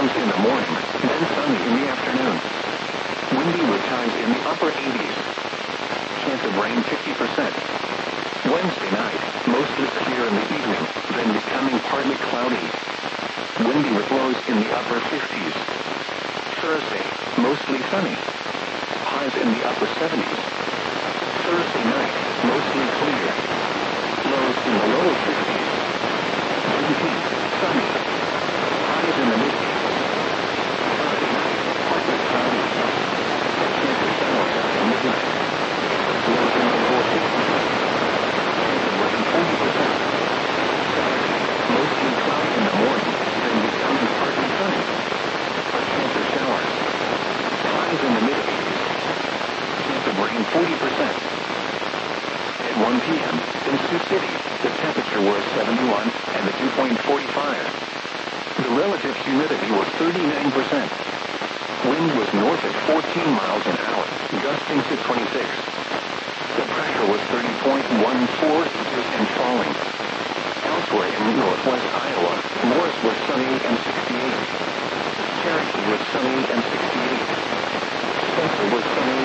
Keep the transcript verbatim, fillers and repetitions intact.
clouds in the morning, then sunny in the afternoon. Windy with highs in the upper eighties. Chance of rain fifty percent. Wednesday night, mostly clear in the evening, then becoming partly cloudy. Windy with lows in the upper fifties. Thursday, mostly sunny. Highs in the upper seventies. Thursday night, mostly clear. Lows in the lower fifties. Juneteenth, sunny. Highs in the mid-eighties. Friday night, partly cloudy. Chance of showers after midnight. Lows in the lower fifties. Chance of rain forty percent. Saturday, mostly cloudy in the morning, then becoming partly sunny. A chance of showers. Highs in the mid-eighties. Chance of rain forty percent. At one p.m., in Sioux City, the temperature was seventy-one and the dew point forty-five. The relative humidity was thirty-nine percent. Wind was north at fourteen miles an hour, gusting to twenty-six. The pressure was thirty point one four inches and falling. Elsewhere in northwest Iowa, Morris was sunny and sixty-eight. Cherokee was sunny and sixty-eight. Spencer was sunny